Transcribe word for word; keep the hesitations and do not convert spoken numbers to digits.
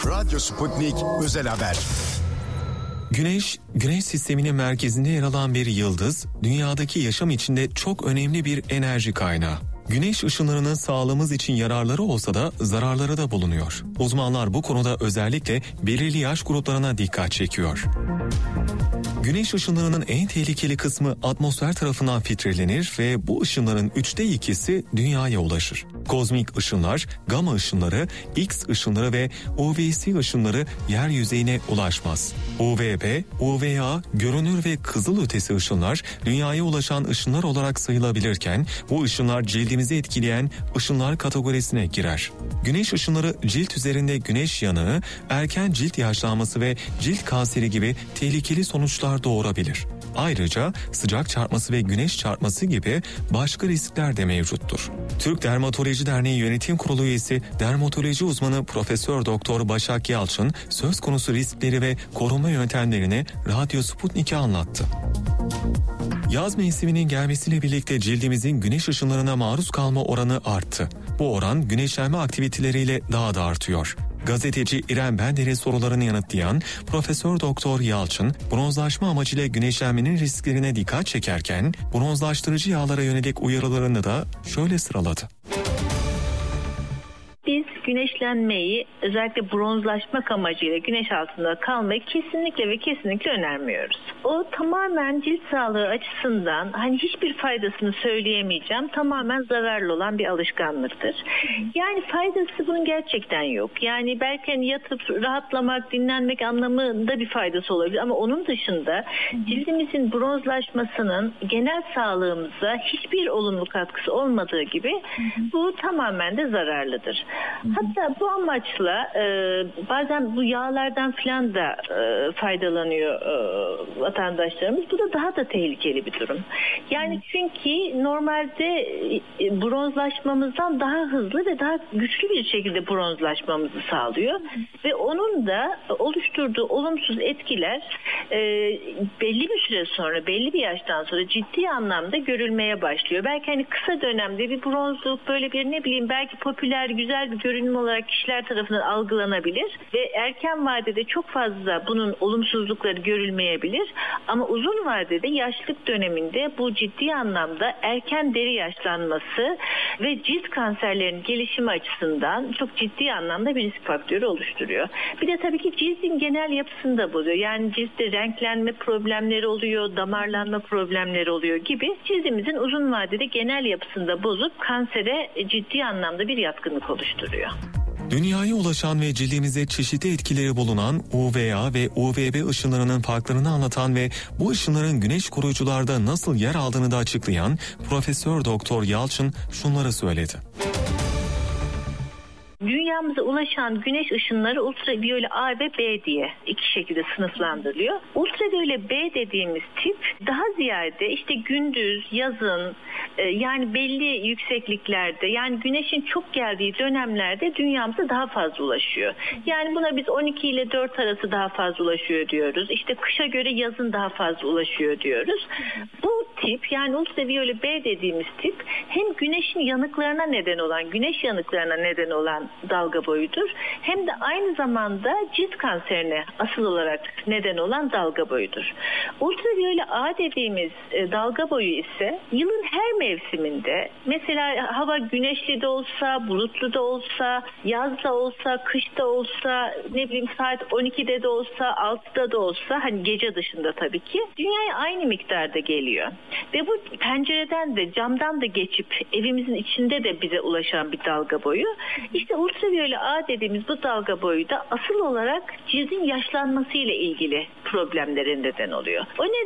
Radyo Sputnik Özel Haber. Güneş, Güneş sisteminin merkezinde yer alan bir yıldız, dünyadaki yaşam içinde çok önemli bir enerji kaynağı. Güneş ışınlarının sağlığımız için yararları olsa da zararları da bulunuyor. Uzmanlar bu konuda özellikle belirli yaş gruplarına dikkat çekiyor. Güneş ışınlarının en tehlikeli kısmı atmosfer tarafından filtrelenir ve bu ışınların üçte ikisi dünyaya ulaşır. Kozmik ışınlar, gama ışınları, X ışınları ve U V C ışınları yer yüzeyine ulaşmaz. U V B, U V A, görünür ve kızıl ötesi ışınlar dünyaya ulaşan ışınlar olarak sayılabilirken bu ışınlar cildimizi etkileyen ışınlar kategorisine girer. Güneş ışınları cilt üzerinde güneş yanığı, erken cilt yaşlanması ve cilt kanseri gibi tehlikeli sonuçlar doğurabilir. Ayrıca sıcak çarpması ve güneş çarpması gibi başka riskler de mevcuttur. Türk Dermatoloji Derneği Yönetim Kurulu üyesi dermatoloji uzmanı Profesör Doktor Başak Yalçın söz konusu riskleri ve korunma yöntemlerini Radyo Sputnik'e anlattı. Yaz mevsiminin gelmesiyle birlikte cildimizin güneş ışınlarına maruz kalma oranı arttı. Bu oran güneşlenme aktiviteleriyle daha da artıyor. Gazeteci İrem Bender'in sorularını yanıtlayan Profesör Doktor Yalçın, bronzlaşma amacıyla güneşlenmenin risklerine dikkat çekerken, bronzlaştırıcı yağlara yönelik uyarılarını da şöyle sıraladı. Biz güneşlenmeyi özellikle bronzlaşmak amacıyla güneş altında kalmayı kesinlikle ve kesinlikle önermiyoruz. O tamamen cilt sağlığı açısından hani hiçbir faydasını söyleyemeyeceğim, tamamen zararlı olan bir alışkanlıktır. Yani faydası bunun gerçekten yok. Yani belki hani yatıp rahatlamak, dinlenmek anlamında bir faydası olabilir ama onun dışında cildimizin bronzlaşmasının genel sağlığımıza hiçbir olumlu katkısı olmadığı gibi bu tamamen de zararlıdır. Hatta bu amaçla e, bazen bu yağlardan filan da e, faydalanıyor e, vatandaşlarımız. Bu da daha da tehlikeli bir durum. Yani çünkü normalde e, bronzlaşmamızdan daha hızlı ve daha güçlü bir şekilde bronzlaşmamızı sağlıyor. Ve onun da oluşturduğu olumsuz etkiler e, belli bir süre sonra, belli bir yaştan sonra ciddi anlamda görülmeye başlıyor. Belki hani kısa dönemde bir bronzluk, böyle bir ne bileyim belki popüler, güzel bir görünüm olarak kişiler tarafından algılanabilir ve erken vadede çok fazla bunun olumsuzlukları görülmeyebilir ama uzun vadede yaşlılık döneminde bu ciddi anlamda erken deri yaşlanması ve cilt kanserlerinin gelişimi açısından çok ciddi anlamda bir risk faktörü oluşturuyor. Bir de tabii ki cildin genel yapısını da bozuyor. Yani ciltte renklenme problemleri oluyor, damarlanma problemleri oluyor gibi cildimizin uzun vadede genel yapısını da bozup kansere ciddi anlamda bir yatkınlık oluşturuyor. Dünyaya ulaşan ve cildimize çeşitli etkileri bulunan U V A ve U V B ışınlarının farklarını anlatan ve bu ışınların güneş koruyucularda nasıl yer aldığını da açıklayan Profesör Doktor Yalçın şunları söyledi. Dünyamıza ulaşan güneş ışınları ultraviyole A ve B diye iki şekilde sınıflandırılıyor. Ultraviyole B dediğimiz tip daha ziyade işte gündüz, yazın yani belli yüksekliklerde yani güneşin çok geldiği dönemlerde dünyamıza daha fazla ulaşıyor. Yani buna biz on iki ile dört arası daha fazla ulaşıyor diyoruz. İşte kışa göre yazın daha fazla ulaşıyor diyoruz. Bu tip yani ultraviyole B dediğimiz tip hem güneşin yanıklarına neden olan, güneş yanıklarına neden olan dalga boyudur. Hem de aynı zamanda cilt kanserine asıl olarak neden olan dalga boyudur. Ultraviyole A dediğimiz e, dalga boyu ise yılın her mevsiminde mesela hava güneşli de olsa, bulutlu da olsa, yaz da olsa, kış da olsa, ne bileyim saat on ikide de olsa, altıda da olsa hani gece dışında tabii ki dünyaya aynı miktarda geliyor. Ve bu pencereden de camdan da geçip evimizin içinde de bize ulaşan bir dalga boyu. İşte ultraviyole A dediğimiz bu dalga boyu da asıl olarak cildin yaşlanması ile ilgili problemlerin neden oluyor. O